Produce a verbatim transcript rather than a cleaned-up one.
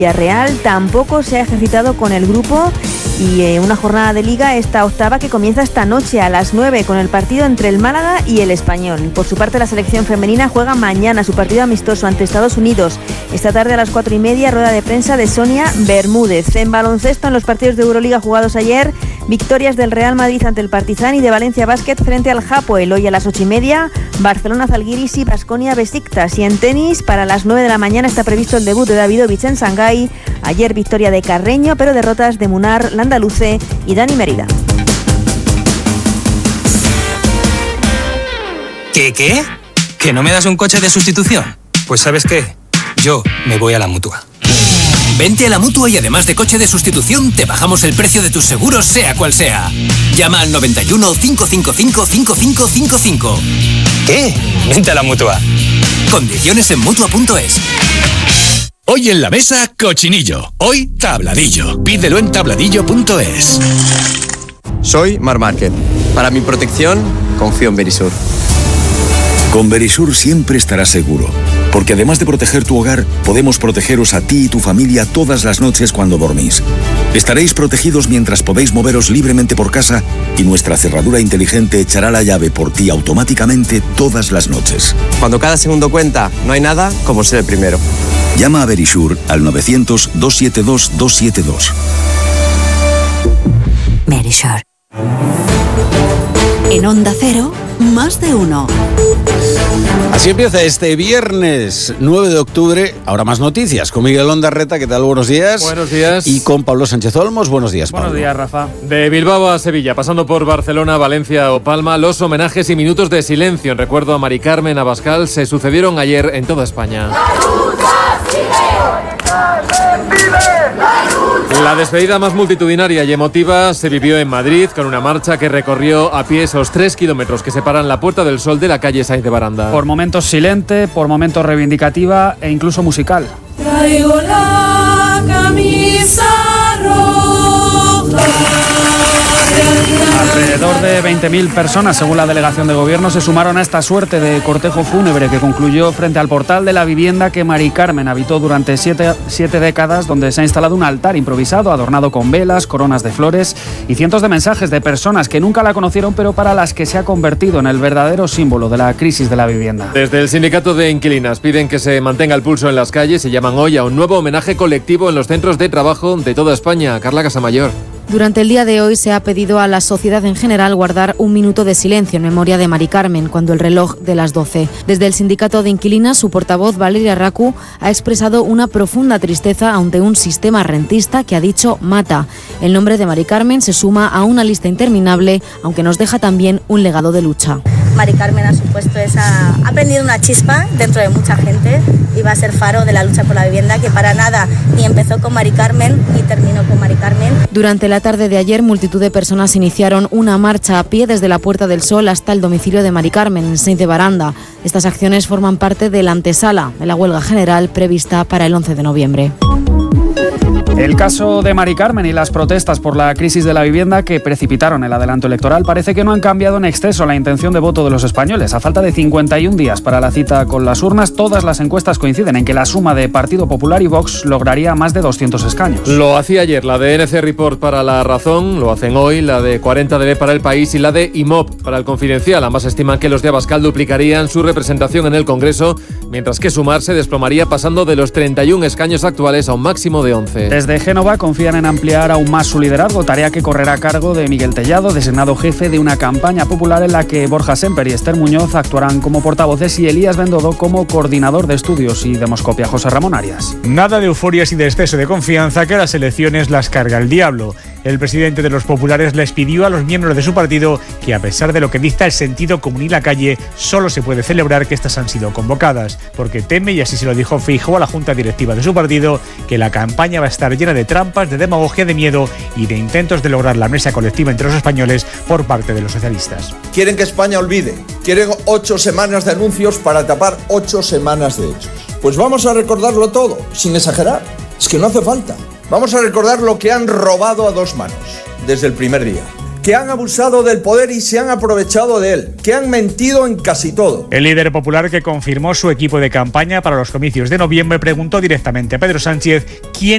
Villarreal tampoco se ha ejercitado con el grupo y eh, una jornada de Liga, esta octava, que comienza esta noche a las nueve con el partido entre el Málaga y el Español. Por su parte, la selección femenina juega mañana su partido amistoso ante Estados Unidos. Esta tarde a las cuatro y media, rueda de prensa de Sonia Bermúdez. En baloncesto, en los partidos de Euroliga jugados ayer, victorias del Real Madrid ante el Partizan y de Valencia Basket frente al Hapoel. Hoy a las ocho y media, Barcelona Zalgiris y Baskonia Besiktas. Y en tenis, para las nueve de la mañana está previsto el debut de Davidovich en Shanghái. Ayer victoria de Carreño, pero derrotas de Munar, Landaluce y Dani Mérida. ¿Qué, qué? ¿Que no me das un coche de sustitución? Pues ¿sabes qué? Yo me voy a la Mutua. Vente a la Mutua y además de coche de sustitución, te bajamos el precio de tus seguros, sea cual sea. Llama al noventa y uno, cinco cinco cinco, cinco cinco cinco cinco. ¿Qué? Vente a la Mutua. Condiciones en Mutua punto es. Hoy en la mesa, cochinillo. Hoy, tabladillo. Pídelo en tabladillo punto es. Soy Mar Márquez. Para mi protección, confío en Verisur. Con Verisur siempre estarás seguro, porque además de proteger tu hogar, podemos protegeros a ti y tu familia todas las noches cuando dormís. Estaréis protegidos mientras podéis moveros libremente por casa y nuestra cerradura inteligente echará la llave por ti automáticamente todas las noches. Cuando cada segundo cuenta, no hay nada como ser el primero. Llama a Verisur al novecientos, doscientos setenta y dos, doscientos setenta y dos. Verisur. En Onda Cero, más de uno. Así empieza este viernes nueve de octubre. Ahora más noticias con Miguel Ondarreta. ¿Qué tal? Buenos días. Buenos días. Y con Pablo Sánchez Olmos. Buenos días, Pablo. Buenos días, Rafa. De Bilbao a Sevilla, pasando por Barcelona, Valencia o Palma, los homenajes y minutos de silencio en recuerdo a Mari Carmen Abascal se sucedieron ayer en toda España. La despedida más multitudinaria y emotiva se vivió en Madrid con una marcha que recorrió a pie esos tres kilómetros que separan la Puerta del Sol de la calle Sáenz de Baranda. Por momentos silente, por momentos reivindicativa e incluso musical. Traigo la camisa roja. Alrededor de veinte mil personas, según la delegación de gobierno, se sumaron a esta suerte de cortejo fúnebre que concluyó frente al portal de la vivienda que Mari Carmen habitó durante siete, siete décadas, donde se ha instalado un altar improvisado adornado con velas, coronas de flores y cientos de mensajes de personas que nunca la conocieron, pero para las que se ha convertido en el verdadero símbolo de la crisis de la vivienda. Desde el sindicato de inquilinas piden que se mantenga el pulso en las calles y llaman hoy a un nuevo homenaje colectivo en los centros de trabajo de toda España. Carla Casamayor. Durante el día de hoy se ha pedido a la sociedad en general guardar un minuto de silencio en memoria de Mari Carmen cuando el reloj de las doce. Desde el sindicato de inquilinas, su portavoz Valeria Racu ha expresado una profunda tristeza ante un sistema rentista que ha dicho mata. El nombre de Mari Carmen se suma a una lista interminable, aunque nos deja también un legado de lucha. Mari Carmen ha supuesto esa, ha prendido una chispa dentro de mucha gente y va a ser faro de la lucha por la vivienda, que para nada ni empezó con Mari Carmen ni terminó con Mari Carmen. Durante la tarde de ayer, multitud de personas iniciaron una marcha a pie desde la Puerta del Sol hasta el domicilio de Mari Carmen en Sáenz de Baranda. Estas acciones forman parte de la antesala de la huelga general prevista para el once de noviembre. El caso de Mari Carmen y las protestas por la crisis de la vivienda que precipitaron el adelanto electoral parece que no han cambiado en exceso la intención de voto de los españoles. A falta de cincuenta y un días para la cita con las urnas, todas las encuestas coinciden en que la suma de Partido Popular y Vox lograría más de doscientos escaños. Lo hacía ayer la de N C Report para La Razón, lo hacen hoy la de cuarenta D B para El País y la de I M O P para El Confidencial. Ambas estiman que los de Abascal duplicarían su representación en el Congreso, mientras que Sumar se desplomaría pasando de los treinta y un escaños actuales a un máximo de once. Desde Génova confían en ampliar aún más su liderazgo, tarea que correrá a cargo de Miguel Tellado, designado jefe de una campaña popular en la que Borja Semper y Esther Muñoz actuarán como portavoces y Elías Bendodo como coordinador de estudios y Demoscopia. José Ramón Arias. Nada de euforias y de exceso de confianza, que las elecciones las carga el diablo. El presidente de los populares les pidió a los miembros de su partido que, a pesar de lo que dicta el sentido común y la calle, solo se puede celebrar que estas han sido convocadas, porque teme, y así se lo dijo Feijóo a la junta directiva de su partido, que la campaña va a estar llena de trampas, de demagogia, de miedo y de intentos de lograr la mesa colectiva entre los españoles por parte de los socialistas. Quieren que España olvide, quieren ocho semanas de anuncios para tapar ocho semanas de hechos. Pues vamos a recordarlo todo, sin exagerar, es que no hace falta. Vamos a recordar lo que han robado a dos manos desde el primer día, que han abusado del poder y se han aprovechado de él, que han mentido en casi todo. El líder popular, que confirmó su equipo de campaña para los comicios de noviembre, preguntó directamente a Pedro Sánchez quién